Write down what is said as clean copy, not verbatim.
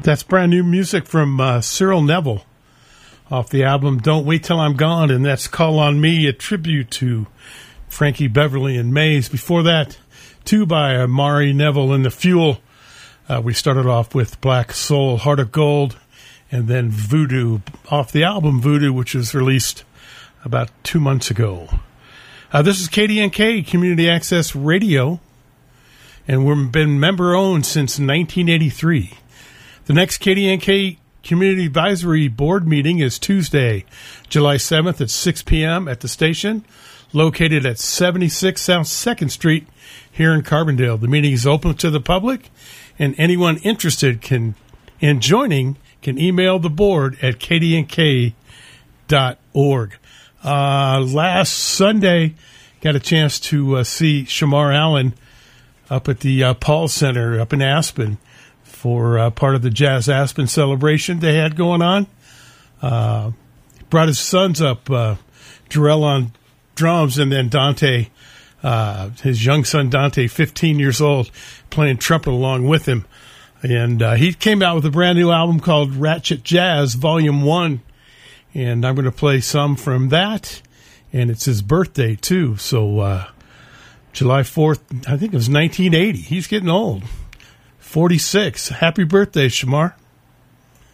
That's brand new music from Cyril Neville off the album Don't Wait Till I'm Gone, and that's Call on Me, a tribute to Frankie Beverly and Maze. Before that, two by Mari Neville and The Fuel. We started off with Black Soul, Heart of Gold, and then Voodoo off the album Voodoo, which was released about 2 months ago. This is KDNK, Community Access Radio, and we've been member-owned since 1983. The next KDNK Community Advisory Board meeting is Tuesday, July 7th at 6 p.m. at the station, located at 76 South 2nd Street here in Carbondale. The meeting is open to the public, and anyone interested in joining can email the board at kdnk.org. Last Sunday, got a chance to see Shamar Allen up at the Paul Center up in Aspen for part of the Jazz Aspen celebration they had going on. Brought his sons up, Jarrell on drums, and then Dante, his young son Dante, 15 years old, playing trumpet along with him. And he came out with a brand new album called Ratchet Jazz Volume 1, and I'm going to play some from that. And it's his birthday, too, so July 4th, I think it was 1980. He's getting old. 46. Happy birthday, Shamar.